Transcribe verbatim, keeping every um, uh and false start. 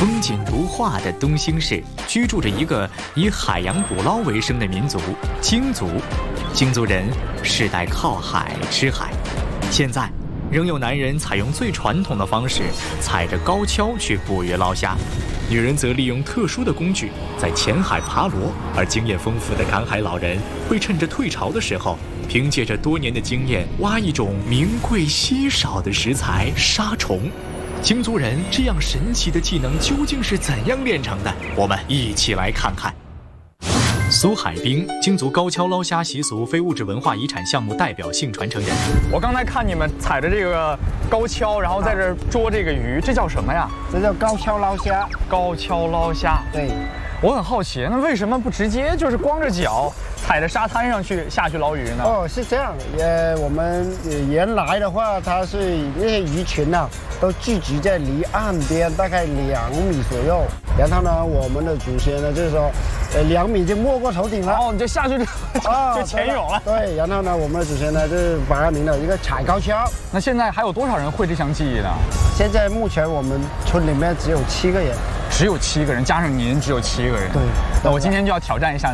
风景如画的东兴市，居住着一个以海洋捕捞为生的民族——京族。京族人世代靠海吃海，现在仍有男人采用最传统的方式，踩着高跷去捕鱼捞虾，女人则利用特殊的工具在浅海爬螺，而经验丰富的赶海老人会趁着退潮的时候，凭借着多年的经验，挖一种名贵稀少的食材——沙虫。京族人这样神奇的技能究竟是怎样练成的？我们一起来看看。苏海滨，京族高跷捞虾习俗非物质文化遗产项目代表性传承人。 我刚才看你们踩着这个高跷，然后在这捉这个鱼，这叫什么呀？ 这叫高跷捞虾。 高跷捞虾。 对。 我很好奇，那为什么不直接就是光着脚踩着沙滩上去下去捞鱼呢？ 哦，是这样的，呃，我们原来的话，它是那些鱼群呢、啊，都聚集在离岸边大概两米左右。然后呢，我们的祖先呢，就是说，呃，两米就没过头顶了。 哦，你就下去就啊，就潜泳了。 对，然后呢，我们的祖先呢，就是发明了一个踩高跷。 那现在还有多少人会这项技艺呢？ 现在目前我们村里面只有七个人。 只有七个人，加上您只有七个人。 对， 那我今天就要挑战一下